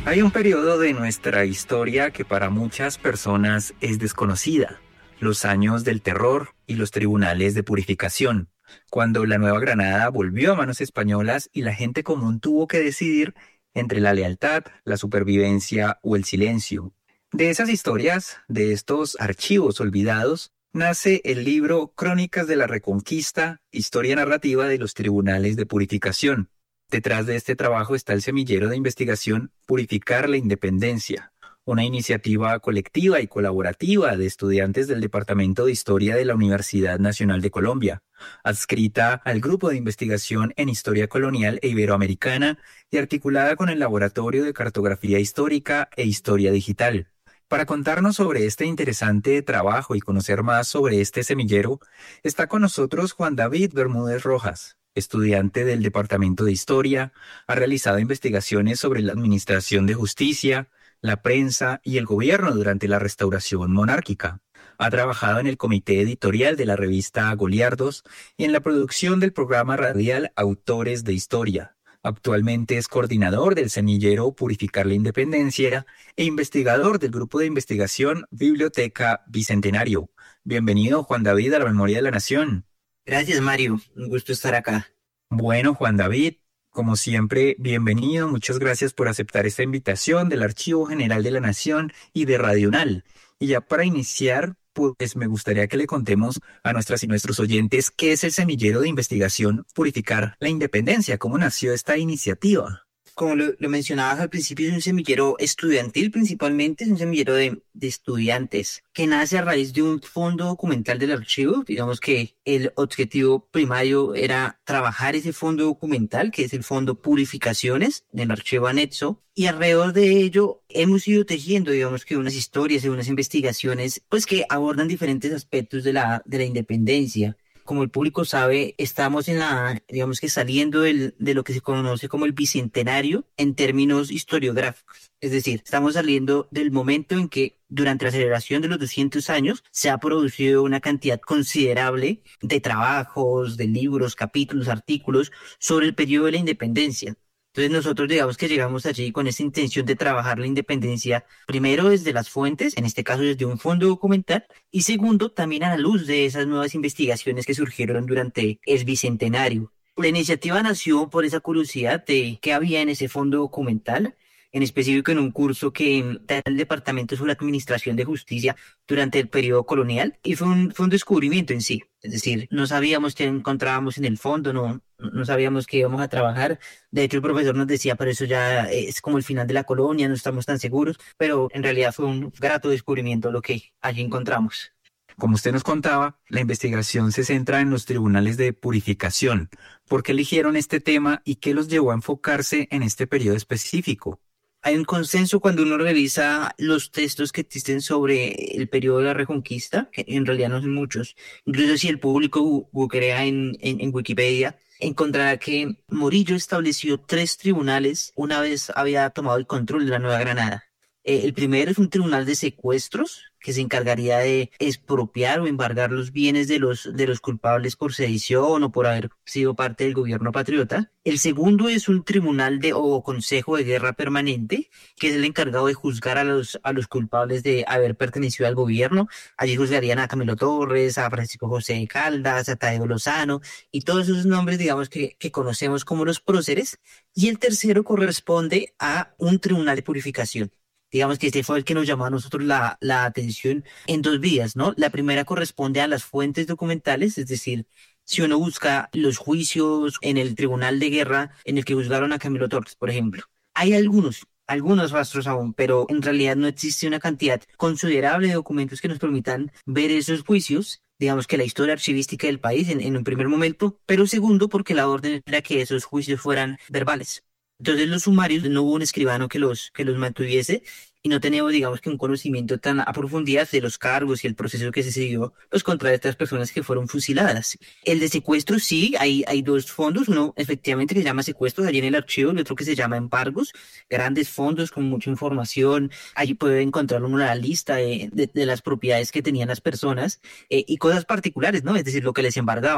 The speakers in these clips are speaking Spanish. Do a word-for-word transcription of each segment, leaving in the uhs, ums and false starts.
Hay un periodo de nuestra historia que para muchas personas es desconocida: los años del terror y los tribunales de purificación, cuando la Nueva Granada volvió a manos españolas y la gente común tuvo que decidir entre la lealtad, la supervivencia o el silencio. De esas historias, de estos archivos olvidados, nace el libro Crónicas de la Reconquista, historia narrativa de los tribunales de purificación. Detrás de este trabajo está el semillero de investigación Purificar la Independencia, una iniciativa colectiva y colaborativa de estudiantes del Departamento de Historia de la Universidad Nacional de Colombia, adscrita al Grupo de Investigación en Historia Colonial e Iberoamericana y articulada con el Laboratorio de Cartografía Histórica e Historia Digital. Para contarnos sobre este interesante trabajo y conocer más sobre este semillero, está con nosotros Juan David Bermúdez Rojas, estudiante del Departamento de Historia. Ha realizado investigaciones sobre la administración de justicia, la prensa y el gobierno durante la restauración monárquica. Ha trabajado en el comité editorial de la revista Goliardos y en la producción del programa radial Autores de Historia. Actualmente es coordinador del semillero Purificar la Independencia e investigador del grupo de investigación Biblioteca Bicentenario. Bienvenido, Juan David, a la Memoria de la Nación. Gracias, Mario. Un gusto estar acá. Bueno, Juan David, como siempre, bienvenido. Muchas gracias por aceptar esta invitación del Archivo General de la Nación y de Radio UNAL. Y ya para iniciar, pues me gustaría que le contemos a nuestras y nuestros oyentes qué es el semillero de investigación Purificar la Independencia, cómo nació esta iniciativa. Como lo, lo mencionabas al principio, es un semillero estudiantil principalmente, es un semillero de, de estudiantes que nace a raíz de un fondo documental del archivo. Digamos que el objetivo primario era trabajar ese fondo documental, que es el fondo Purificaciones, del archivo anexo, y alrededor de ello hemos ido tejiendo, digamos que unas historias y unas investigaciones, pues que abordan diferentes aspectos de la, de la independencia. Como el público sabe, estamos en la, digamos que saliendo del, de lo que se conoce como el bicentenario en términos historiográficos. Es decir, estamos saliendo del momento en que durante la celebración de los doscientos años se ha producido una cantidad considerable de trabajos, de libros, capítulos, artículos sobre el periodo de la independencia. Entonces nosotros digamos que llegamos allí con esa intención de trabajar la independencia, primero desde las fuentes, en este caso desde un fondo documental, y segundo también a la luz de esas nuevas investigaciones que surgieron durante el bicentenario. La iniciativa nació por esa curiosidad de qué había en ese fondo documental, en específico en un curso que da el Departamento sobre Administración de Justicia durante el periodo colonial, y fue un, fue un descubrimiento en sí. Es decir, no sabíamos qué encontrábamos en el fondo, no, no sabíamos qué íbamos a trabajar. De hecho, el profesor nos decía, pero eso ya es como el final de la colonia, no estamos tan seguros, pero en realidad fue un grato descubrimiento lo que allí encontramos. Como usted nos contaba, la investigación se centra en los tribunales de purificación. ¿Por qué eligieron este tema y qué los llevó a enfocarse en este periodo específico? Hay un consenso cuando uno revisa los textos que existen sobre el periodo de la Reconquista, que en realidad no son muchos. Incluso si el público googleea en, en, en Wikipedia, encontrará que Morillo estableció tres tribunales una vez había tomado el control de la Nueva Granada. Eh, el primero es un tribunal de secuestros que se encargaría de expropiar o embargar los bienes de los, de los culpables por sedición o por haber sido parte del gobierno patriota. El segundo es un tribunal de, o consejo de guerra permanente, que es el encargado de juzgar a los, a los culpables de haber pertenecido al gobierno. Allí juzgarían a Camilo Torres, a Francisco José de Caldas, a Tadeo Lozano y todos esos nombres, digamos, que, que conocemos como los próceres. Y el tercero corresponde a un tribunal de purificación. Digamos que este fue el que nos llamó a nosotros la, la atención en dos vías, ¿no? La primera corresponde a las fuentes documentales, es decir, si uno busca los juicios en el tribunal de guerra en el que juzgaron a Camilo Torres, por ejemplo. Hay algunos, algunos rastros aún, pero en realidad no existe una cantidad considerable de documentos que nos permitan ver esos juicios. Digamos que la historia archivística del país en, en un primer momento, pero segundo porque la orden era que esos juicios fueran verbales. Entonces los sumarios no hubo un escribano que los, que los mantuviese y no teníamos, digamos, que un conocimiento tan a profundidad de los cargos y el proceso que se siguió pues, contra estas personas que fueron fusiladas. El de secuestro, sí, hay, hay dos fondos, uno efectivamente que se llama secuestros allí en el archivo, y otro que se llama embargos, grandes fondos con mucha información. Allí puede encontrar uno la lista de, de, de las propiedades que tenían las personas eh, y cosas particulares, ¿no? Es decir, lo que les embargaban.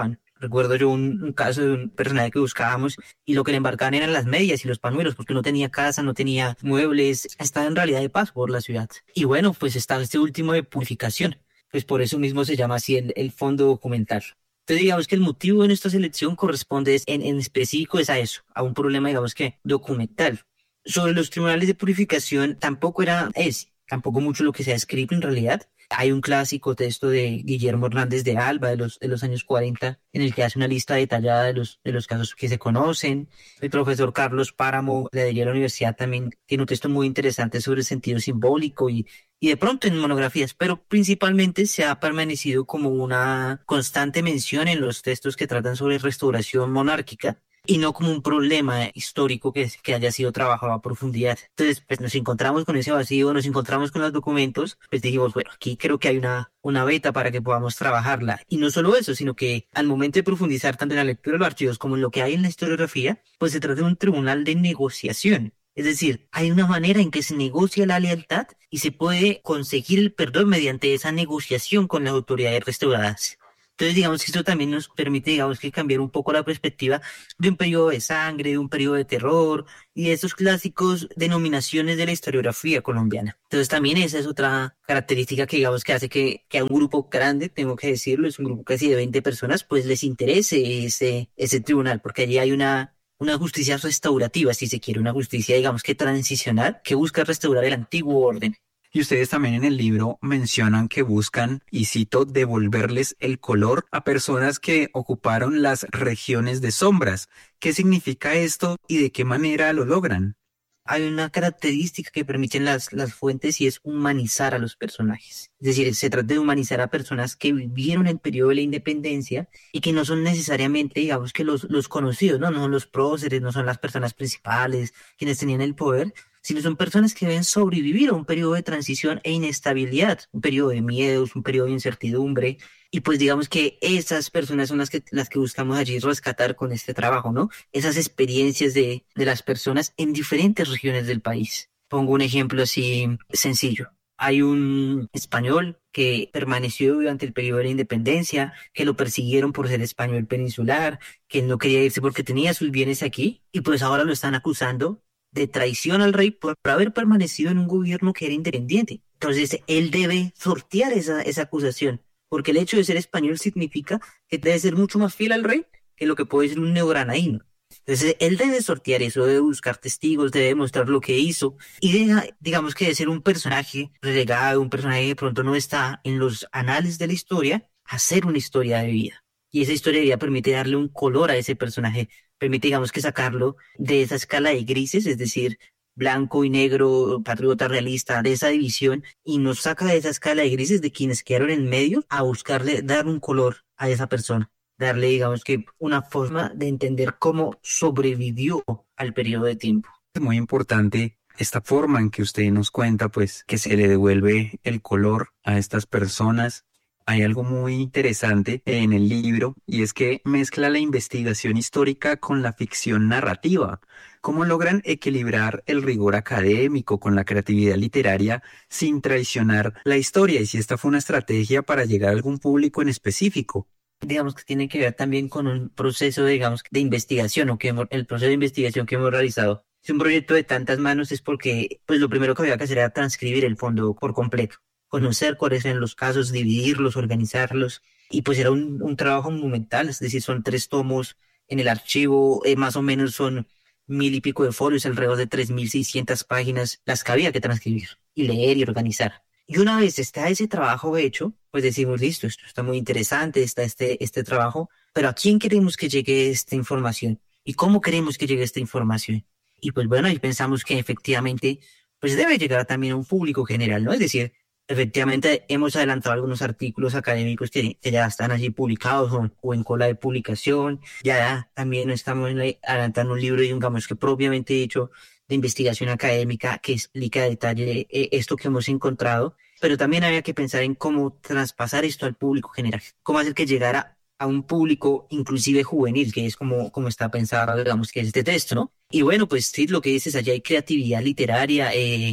Recuerdo yo un, un caso de un personaje que buscábamos y lo que le embarcaban eran las medias y los pañuelos porque no tenía casa, no tenía muebles, estaba en realidad de paso por la ciudad. Y bueno, pues está este último de purificación, pues por eso mismo se llama así el, el fondo documental. Entonces digamos que el motivo de nuestra selección corresponde en, en específico es a eso, a un problema digamos que documental. Sobre los tribunales de purificación tampoco era ese, tampoco mucho lo que se ha escrito en realidad. Hay un clásico texto de Guillermo Hernández de Alba de los, de los años cuarenta en el que hace una lista detallada de los, de los casos que se conocen. El profesor Carlos Páramo de allí a la universidad también tiene un texto muy interesante sobre el sentido simbólico y, y de pronto en monografías, pero principalmente se ha permanecido como una constante mención en los textos que tratan sobre restauración monárquica y no como un problema histórico que, que haya sido trabajado a profundidad. Entonces, pues nos encontramos con ese vacío, nos encontramos con los documentos, pues dijimos, bueno, aquí creo que hay una, una beta para que podamos trabajarla. Y no solo eso, sino que al momento de profundizar tanto en la lectura de los archivos como en lo que hay en la historiografía, pues se trata de un tribunal de negociación. Es decir, hay una manera en que se negocia la lealtad y se puede conseguir el perdón mediante esa negociación con las autoridades restauradas. Entonces, digamos que esto también nos permite, digamos que cambiar un poco la perspectiva de un periodo de sangre, de un periodo de terror y de esos clásicos denominaciones de la historiografía colombiana. Entonces, también esa es otra característica que, digamos, que hace que, que a un grupo grande, tengo que decirlo, es un grupo casi de veinte personas, pues les interese ese, ese tribunal, porque allí hay una, una justicia restaurativa, si se quiere, una justicia, digamos que transicional, que busca restaurar el antiguo orden. Y ustedes también en el libro mencionan que buscan, y cito, devolverles el color a personas que ocuparon las regiones de sombras. ¿Qué significa esto y de qué manera lo logran? Hay una característica que permiten las, las fuentes y es humanizar a los personajes. Es decir, se trata de humanizar a personas que vivieron el periodo de la independencia y que no son necesariamente, digamos, que los, los conocidos, ¿no? No son los próceres, no son las personas principales, quienes tenían el poder, sino son personas que deben sobrevivir a un periodo de transición e inestabilidad, un periodo de miedos, un periodo de incertidumbre. Y pues digamos que esas personas son las que, las que buscamos allí rescatar con este trabajo, ¿no? Esas experiencias de, de las personas en diferentes regiones del país. Pongo un ejemplo así sencillo. Hay un español que permaneció durante el periodo de la independencia, que lo persiguieron por ser español peninsular, que no quería irse porque tenía sus bienes aquí, y pues ahora lo están acusando de traición al rey por haber permanecido en un gobierno que era independiente. Entonces, él debe sortear esa, esa acusación, porque el hecho de ser español significa que debe ser mucho más fiel al rey que lo que puede ser un neogranadino. Entonces, él debe sortear eso, debe buscar testigos, debe mostrar lo que hizo, y deja, digamos que de ser un personaje relegado, un personaje que de pronto no está en los anales de la historia, a ser una historia de vida. Y esa historia de vida permite darle un color a ese personaje, permite, digamos, que sacarlo de esa escala de grises, es decir, blanco y negro, patriota realista, de esa división, y nos saca de esa escala de grises de quienes quedaron en medio a buscarle dar un color a esa persona, darle, digamos, que una forma de entender cómo sobrevivió al periodo de tiempo. Es muy importante esta forma en que usted nos cuenta, pues, que se le devuelve el color a estas personas. Hay algo muy interesante en el libro y es que mezcla la investigación histórica con la ficción narrativa. ¿Cómo logran equilibrar el rigor académico con la creatividad literaria sin traicionar la historia? Y si esta fue una estrategia para llegar a algún público en específico. Digamos que tiene que ver también con un proceso, digamos, de investigación o que hemos, el proceso de investigación que hemos realizado. Es un proyecto de tantas manos, es porque pues lo primero que había que hacer era transcribir el fondo por completo, conocer cuáles eran los casos, dividirlos, organizarlos, y pues era un, un trabajo monumental, es decir, son tres tomos en el archivo, eh, más o menos son mil y pico de folios, alrededor de tres mil seiscientas páginas, las que había que transcribir y leer y organizar. Y una vez está ese trabajo hecho, pues decimos, listo, esto está muy interesante, está este, este trabajo, pero ¿a quién queremos que llegue esta información? ¿Y cómo queremos que llegue esta información? Y pues bueno, ahí pensamos que efectivamente, pues debe llegar también a un público general, ¿no? Es decir, efectivamente hemos adelantado algunos artículos académicos que, que ya están allí publicados o, o en cola de publicación, ya también estamos adelantando un libro, digamos que propiamente dicho, de investigación académica que explica a detalle eh, esto que hemos encontrado, pero también había que pensar en cómo traspasar esto al público general, cómo hacer que llegara a un público inclusive juvenil, que es como, como está pensado, digamos, que es este texto, ¿no? Y bueno, pues sí, lo que dices, allá hay creatividad literaria, eh,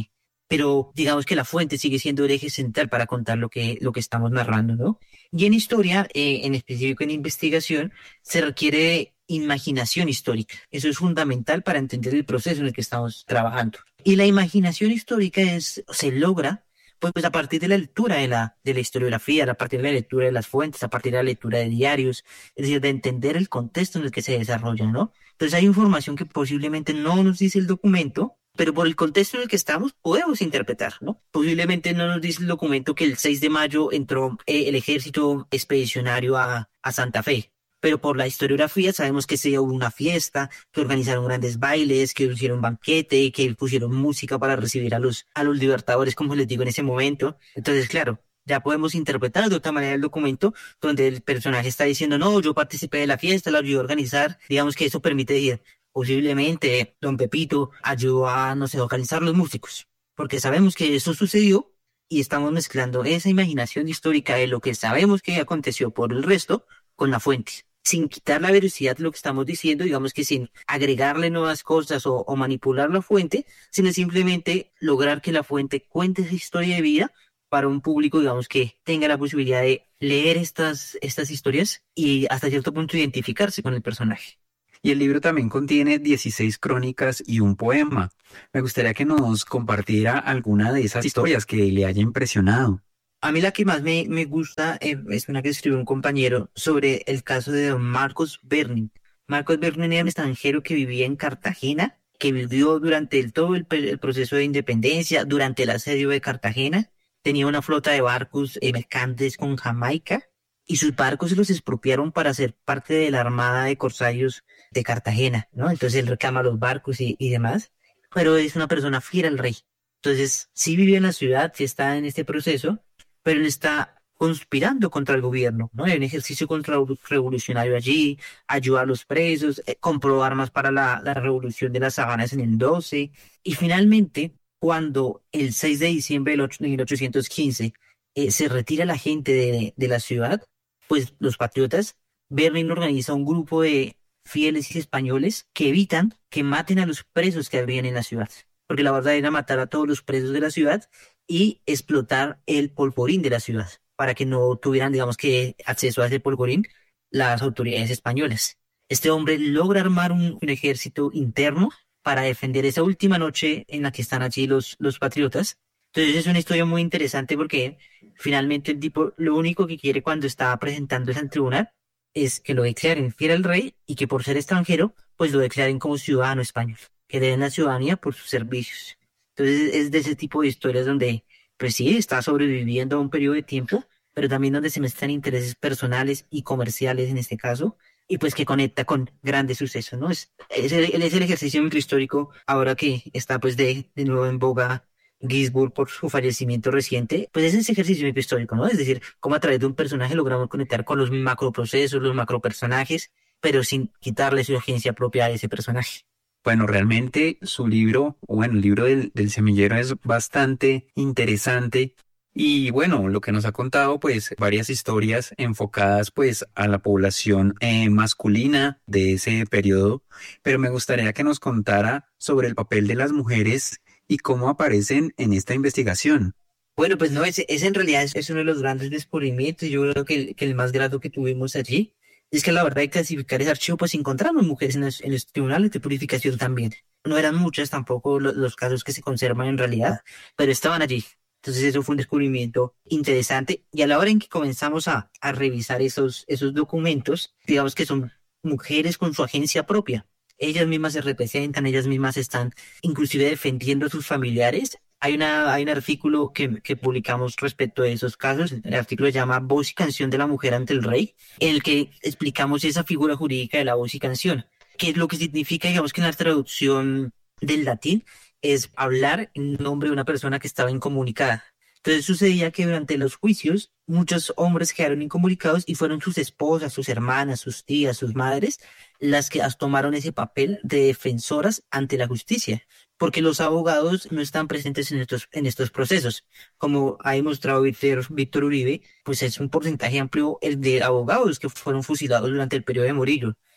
pero digamos que la fuente sigue siendo el eje central para contar lo que, lo que estamos narrando, ¿no? Y en historia, eh, en específico en investigación, se requiere imaginación histórica. Eso es fundamental para entender el proceso en el que estamos trabajando. Y la imaginación histórica es, se logra pues, pues a partir de la lectura de la, de la historiografía, a partir de la lectura de las fuentes, a partir de la lectura de diarios, es decir, de entender el contexto en el que se desarrollan, ¿no? Entonces hay información que posiblemente no nos dice el documento, pero por el contexto en el que estamos podemos interpretar, ¿no? Posiblemente no nos dice el documento que el seis de mayo entró eh, el ejército expedicionario a, a Santa Fe, pero por la historiografía sabemos que se hubo una fiesta, que organizaron grandes bailes, que hicieron banquete, que pusieron música para recibir a los, a los libertadores, como les digo en ese momento. Entonces, claro, ya podemos interpretar de otra manera el documento donde el personaje está diciendo, no, yo participé de la fiesta, la ayudé a organizar. Digamos que eso permite decir, posiblemente don Pepito ayudó a, no sé, organizar los músicos, porque sabemos que eso sucedió y estamos mezclando esa imaginación histórica de lo que sabemos que aconteció por el resto con la fuente, sin quitar la veracidad de lo que estamos diciendo, digamos que sin agregarle nuevas cosas o, o manipular la fuente, sino simplemente lograr que la fuente cuente esa historia de vida para un público, digamos, que tenga la posibilidad de leer estas, estas historias y hasta cierto punto identificarse con el personaje. Y el libro también contiene dieciséis crónicas y un poema. Me gustaría que nos compartiera alguna de esas historias que le haya impresionado. A mí la que más me, me gusta eh, es una que escribió un compañero sobre el caso de don Marcos Berning. Marcos Berning era un extranjero que vivía en Cartagena, que vivió durante el, todo el, el proceso de independencia, durante el asedio de Cartagena. Tenía una flota de barcos eh, mercantes con Jamaica y sus barcos se los expropiaron para ser parte de la armada de corsarios de Cartagena, ¿no? Entonces él reclama los barcos y, y demás, pero es una persona fiel al rey. Entonces sí vive en la ciudad, sí está en este proceso, pero él está conspirando contra el gobierno, ¿no? Hay un ejercicio contrarrevolucionario allí, ayuda a los presos, eh, compró armas para la, la revolución de las Habanas en el doce, y finalmente, cuando el seis de diciembre de mil ochocientos quince eh, se retira la gente de, de la ciudad, pues los patriotas, Berlín organiza un grupo de fieles españoles que evitan que maten a los presos que habrían en la ciudad, porque la verdad era matar a todos los presos de la ciudad y explotar el polvorín de la ciudad, para que no tuvieran, digamos que, acceso a ese polvorín las autoridades españolas. Este hombre logra armar un, un ejército interno para defender esa última noche en la que están allí los, los patriotas. Entonces es una historia muy interesante porque finalmente el tipo lo único que quiere cuando está presentándose al tribunal es que lo declaren fiel al rey y que por ser extranjero, pues lo declaren como ciudadano español, que le den la ciudadanía por sus servicios. Entonces es de ese tipo de historias donde, pues sí, está sobreviviendo a un periodo de tiempo, pero también donde se mezclan intereses personales y comerciales en este caso, y pues que conecta con grandes sucesos, ¿no? Es, es, el, es el ejercicio microhistórico ahora que está pues de, de nuevo en boga Ginsburg por su fallecimiento reciente, pues es ese ejercicio microhistórico, ¿no? Es decir, cómo a través de un personaje logramos conectar con los macroprocesos, los macropersonajes, pero sin quitarle su agencia propia a ese personaje. Bueno, realmente su libro, bueno, el libro del, del semillero es bastante interesante y bueno, lo que nos ha contado pues varias historias enfocadas pues a la población eh, masculina de ese periodo, pero me gustaría que nos contara sobre el papel de las mujeres y cómo aparecen en esta investigación. Bueno, pues no, ese, ese en realidad es, es uno de los grandes descubrimientos, yo creo que el, que el más grato que tuvimos allí. Es que la verdad de clasificar ese archivo, pues encontramos mujeres en los, en los tribunales de purificación también. No eran muchas tampoco los, los casos que se conservan en realidad, pero estaban allí. Entonces eso fue un descubrimiento interesante. Y a la hora en que comenzamos a, a revisar esos, esos documentos, digamos que son mujeres con su agencia propia. Ellas mismas se representan, ellas mismas están inclusive defendiendo a sus familiares. Hay, una, hay un artículo que, que publicamos respecto a esos casos. El artículo se llama Voz y canción de la mujer ante el rey, en el que explicamos esa figura jurídica de la voz y canción, que es lo que significa, digamos que en la traducción del latín, es hablar en nombre de una persona que estaba incomunicada. Entonces sucedía que durante los juicios muchos hombres quedaron incomunicados y fueron sus esposas, sus hermanas, sus tías, sus madres las que tomaron ese papel de defensoras ante la justicia, porque los abogados no están presentes en estos, en estos procesos. Como ha demostrado Víctor, Víctor Uribe, pues es un porcentaje amplio el de abogados que fueron fusilados durante el periodo de Murillo.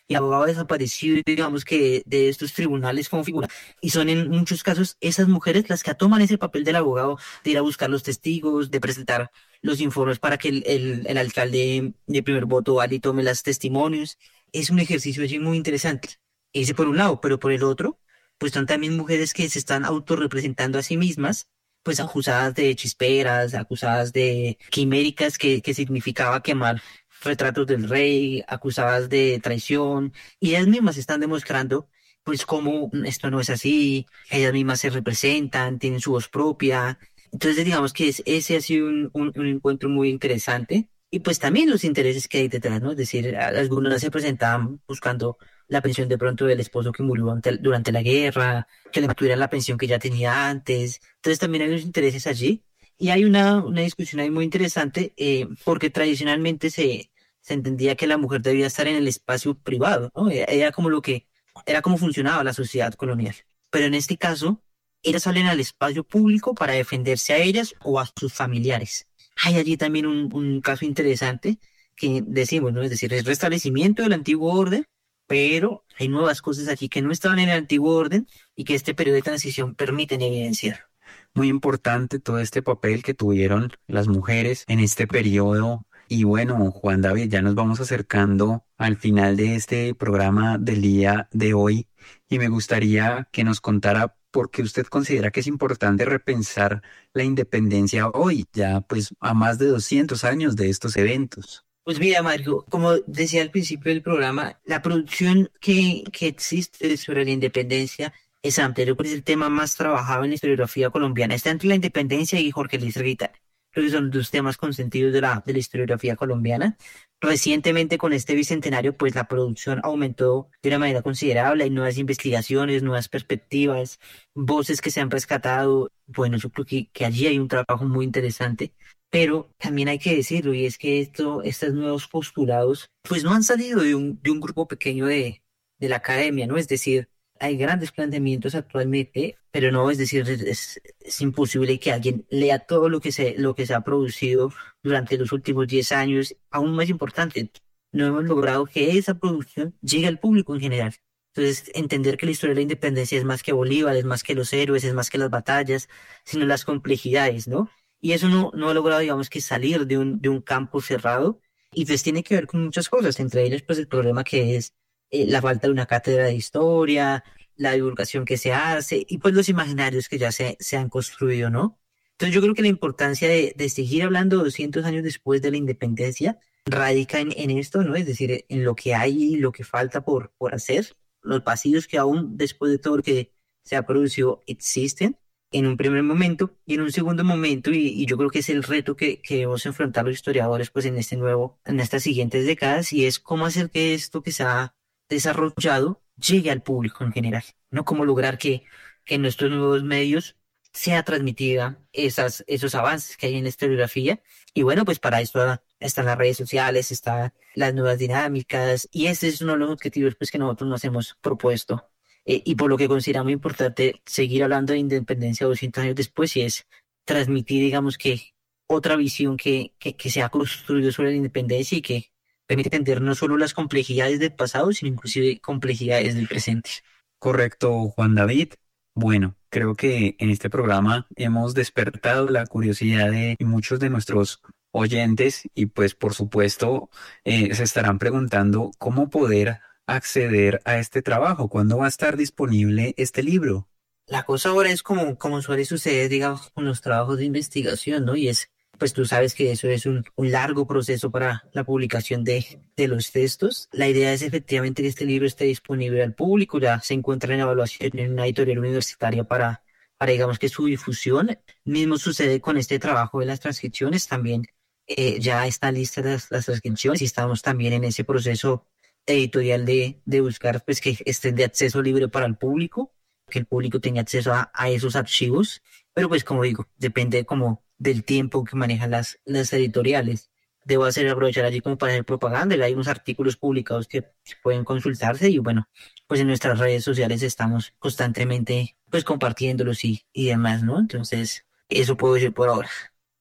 y abogado desaparecido, digamos que de estos tribunales como figura. Y son en muchos casos esas mujeres las que toman ese papel del abogado, de ir a buscar los testigos, de presentar los informes para que el, el, el alcalde de primer voto vale y tome los testimonios. Es un ejercicio allí muy interesante. Ese por un lado, pero por el otro, pues son también mujeres que se están autorrepresentando a sí mismas, pues acusadas de chisperas, acusadas de quiméricas, que, que significaba quemar retratos del rey, acusadas de traición, y ellas mismas están demostrando pues cómo esto no es así, ellas mismas se representan, tienen su voz propia. Entonces digamos que es, ese ha sido un, un, un encuentro muy interesante, y pues también los intereses que hay detrás, ¿no? Es decir, a- algunas se presentaban buscando la pensión de pronto del esposo que murió ante- durante la guerra, que le mantuvieran la pensión que ya tenía antes. Entonces también hay unos intereses allí. Y hay una, una discusión ahí muy interesante, eh, porque tradicionalmente se, se entendía que la mujer debía estar en el espacio privado, ¿no? Era, era como lo que, era como funcionaba la sociedad colonial. Pero en este caso, ellas salen al espacio público para defenderse a ellas o a sus familiares. Hay allí también un, un caso interesante que decimos, ¿no? Es decir, es restablecimiento del antiguo orden, pero hay nuevas cosas aquí que no estaban en el antiguo orden y que este periodo de transición permiten evidenciar. Muy importante todo este papel que tuvieron las mujeres en este periodo. Y bueno, Juan David, ya nos vamos acercando al final de este programa del día de hoy y me gustaría que nos contara por qué usted considera que es importante repensar la independencia hoy, ya pues a más de doscientos años de estos eventos. Pues mira, Mario, como decía al principio del programa, la producción que, que existe sobre la independencia es amplia. Yo creo que es el tema más trabajado en la historiografía colombiana. Está entre la independencia y Jorge Luis Guita. Creo que son dos temas consentidos de la, de la historiografía colombiana. Recientemente, con este bicentenario, pues la producción aumentó de una manera considerable. Hay nuevas investigaciones, nuevas perspectivas, voces que se han rescatado. Bueno, yo creo que, que allí hay un trabajo muy interesante. Pero también hay que decirlo, y es que esto, estos nuevos postulados, pues no han salido de un, de un grupo pequeño de, de la academia, ¿no? Es decir, hay grandes planteamientos actualmente, pero no, es decir, es, es imposible que alguien lea todo lo que se, lo que se ha producido durante los últimos diez años. Aún más importante, no hemos logrado que esa producción llegue al público en general. Entonces, entender que la historia de la independencia es más que Bolívar, es más que los héroes, es más que las batallas, sino las complejidades, ¿no? Y eso no, no ha logrado, digamos, que salir de un, de un campo cerrado. Y pues tiene que ver con muchas cosas, entre ellas, pues el problema que es eh, la falta de una cátedra de historia, la divulgación que se hace y pues los imaginarios que ya se, se han construido, ¿no? Entonces yo creo que la importancia de, de seguir hablando doscientos años después de la independencia radica en, en esto, ¿no? Es decir, en lo que hay y lo que falta por, por hacer, los vacíos que aún después de todo lo que se ha producido existen en un primer momento y en un segundo momento, y, y yo creo que es el reto que, que debemos enfrentar los historiadores pues en este nuevo, en estas siguientes décadas, y es cómo hacer que esto que se ha desarrollado llegue al público en general, ¿no? Cómo lograr que, que en nuestros nuevos medios sea transmitida esas, esos avances que hay en la historiografía. Y bueno, pues para esto están las redes sociales, están las nuevas dinámicas, y ese es uno de los objetivos pues, que nosotros nos hemos propuesto. Eh, y por lo que consideramos importante seguir hablando de independencia doscientos años después, y es transmitir, digamos que, otra visión que, que, que se ha construido sobre la independencia y que permite entender no solo las complejidades del pasado, sino inclusive complejidades del presente. Correcto, Juan David. Bueno, creo que en este programa hemos despertado la curiosidad de muchos de nuestros oyentes y pues por supuesto eh, se estarán preguntando cómo poder acceder a este trabajo, cuándo va a estar disponible este libro. La cosa ahora es como, como suele suceder, digamos, con los trabajos de investigación, ¿no? Y es, pues tú sabes que eso es un, un largo proceso para la publicación de, de los textos. La idea es efectivamente que este libro esté disponible al público, ya se encuentra en evaluación en una editorial universitaria para, para digamos que su difusión. Mismo sucede con este trabajo de las transcripciones, también eh, ya están listas las, las transcripciones y estamos también en ese proceso editorial de, de buscar pues que estén de acceso libre para el público, que el público tenga acceso a, a esos archivos, pero pues como digo, depende como del tiempo que manejan las, las editoriales. Debo hacer aprovechar allí como para hacer propaganda, y hay unos artículos publicados que pueden consultarse y bueno, pues en nuestras redes sociales estamos constantemente pues compartiéndolos y, y demás, ¿no? Entonces, eso puedo decir por ahora.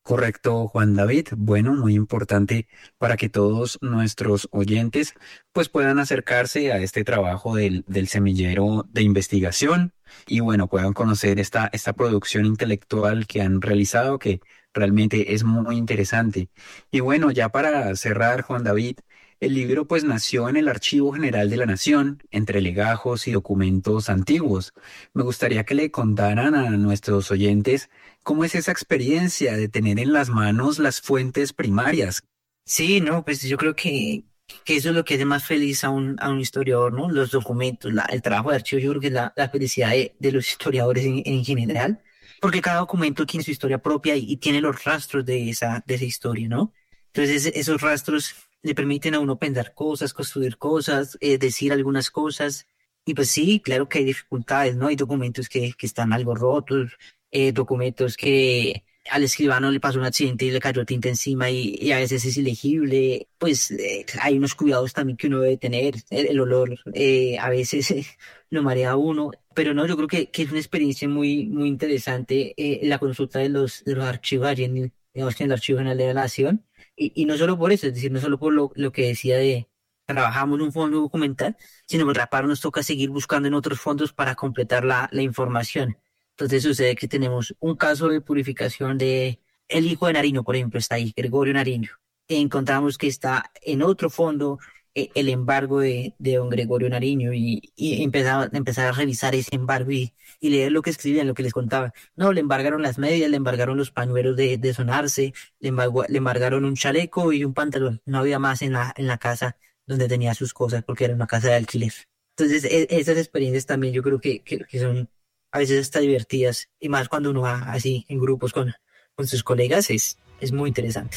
Correcto, Juan David. Bueno, muy importante para que todos nuestros oyentes pues puedan acercarse a este trabajo del, del semillero de investigación y bueno, puedan conocer esta, esta producción intelectual que han realizado que realmente es muy interesante. Y bueno, ya para cerrar, Juan David, el libro pues nació en el Archivo General de la Nación, entre legajos y documentos antiguos. Me gustaría que le contaran a nuestros oyentes ¿cómo es esa experiencia de tener en las manos las fuentes primarias? Sí, no, pues yo creo que, que eso es lo que hace más feliz a un, a un historiador, ¿no? Los documentos, la- el trabajo de archivo, yo creo que es la, la felicidad de, de los historiadores en, en general, porque cada documento tiene su historia propia y, y tiene los rastros de esa, de esa historia, ¿no? Entonces esos rastros le permiten a uno pensar cosas, construir cosas, eh, decir algunas cosas, y pues sí, claro que hay dificultades, ¿no? Hay documentos que, que están algo rotos, eh, documentos que al escribano le pasó un accidente y le cayó tinta encima y, y a veces es ilegible, pues eh, hay unos cuidados también que uno debe tener, el, el olor eh, a veces eh, lo marea a uno, pero no, yo creo que, que es una experiencia muy, muy interesante eh, la consulta de los, de los archivos allí en, el- digamos que en el Archivo General de la Nación, y, y no solo por eso, es decir, no solo por lo, lo que decía de trabajamos en un fondo documental, sino que rapar nos toca seguir buscando en otros fondos para completar la, la información. Entonces sucede que tenemos un caso de purificación de el hijo de Nariño, por ejemplo, está ahí, Gregorio Nariño. E encontramos que está en otro fondo eh, el embargo de, de don Gregorio Nariño y, y empezar, empezar a revisar ese embargo y, y leer lo que escribían, lo que les contaba. No, le embargaron las medias, le embargaron los pañuelos de, de sonarse, le, embargo- le embargaron un chaleco y un pantalón. No había más en la, en la casa donde tenía sus cosas porque era una casa de alquiler. Entonces, e- esas experiencias también yo creo que, que, que son a veces hasta divertidas, y más cuando uno va así en grupos con, con sus colegas, es, es muy interesante.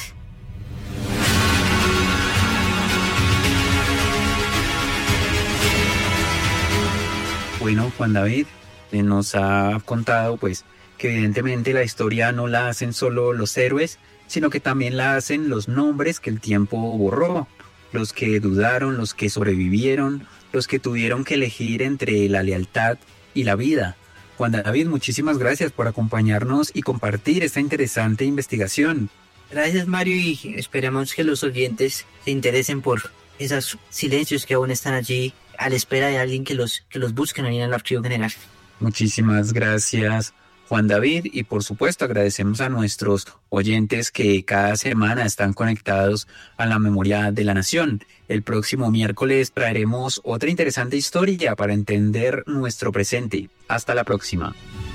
Bueno, Juan David eh, nos ha contado pues que evidentemente la historia no la hacen solo los héroes, sino que también la hacen los nombres que el tiempo borró, los que dudaron, los que sobrevivieron, los que tuvieron que elegir entre la lealtad y la vida. Juan David, muchísimas gracias por acompañarnos y compartir esta interesante investigación. Gracias, Mario, y esperamos que los oyentes se interesen por esos silencios que aún están allí a la espera de alguien que los, que los busquen ahí en el archivo general. Muchísimas gracias, Juan David, y por supuesto agradecemos a nuestros oyentes que cada semana están conectados a la Memoria de la Nación. El próximo miércoles traeremos otra interesante historia para entender nuestro presente. Hasta la próxima.